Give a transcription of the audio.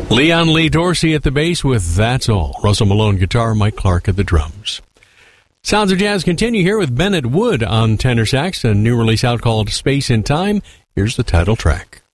Leon Lee Dorsey at the bass with That's All. Russell Malone guitar, Mike Clark at the drums. Sounds of Jazz continue here with Bennett Wood on tenor sax, a new release out called Space and Time. Here's the title track.